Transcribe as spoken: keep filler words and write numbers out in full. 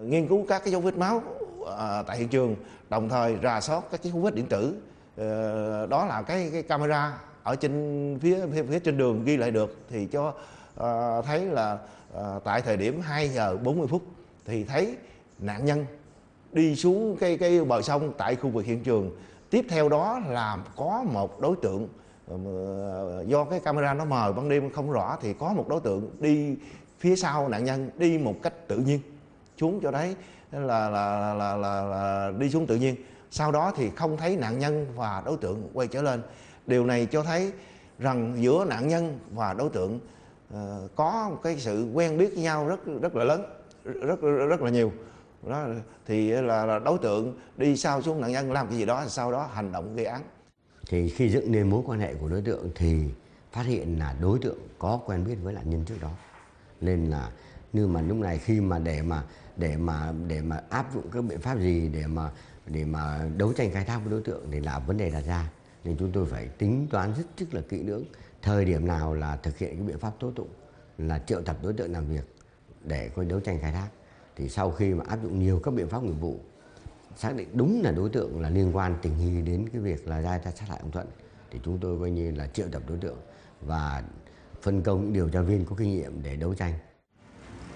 Nghiên cứu các cái dấu vết máu à, tại hiện trường, đồng thời rà soát các cái dấu vết điện tử. Ờ, đó là cái, cái camera ở trên phía, phía phía trên đường ghi lại được, thì cho à, thấy là à, tại thời điểm hai giờ bốn mươi phút thì thấy nạn nhân đi xuống cái cái bờ sông tại khu vực hiện trường. Tiếp theo đó là có một đối tượng, do cái camera nó mờ ban đêm không rõ, thì có một đối tượng đi phía sau nạn nhân, đi một cách tự nhiên xuống, cho đấy là là, là, là, là, là đi xuống tự nhiên. Sau đó thì không thấy nạn nhân và đối tượng quay trở lên. Điều này cho thấy rằng giữa nạn nhân và đối tượng uh, có một cái sự quen biết với nhau rất rất là lớn, rất rất là nhiều. Đó thì là, là đối tượng đi sau xuống nạn nhân làm cái gì đó, sau đó hành động gây án. Thì khi dựng nên mối quan hệ của đối tượng thì phát hiện là đối tượng có quen biết với nạn nhân trước đó, nên là nhưng mà lúc này khi mà để mà để mà để mà áp dụng các biện pháp gì để mà để mà đấu tranh khai thác với đối tượng thì là vấn đề đặt ra, nên chúng tôi phải tính toán rất rất là kỹ lưỡng thời điểm nào là thực hiện cái biện pháp tố tụng, là triệu tập đối tượng làm việc để coi đấu tranh khai thác. Thì sau khi mà áp dụng nhiều các biện pháp nghiệp vụ, xác định đúng là đối tượng là liên quan tình nghi đến cái việc là ra sát hại ông Thuận, thì chúng tôi coi như là triệu tập đối tượng và phân công những điều tra viên có kinh nghiệm để đấu tranh.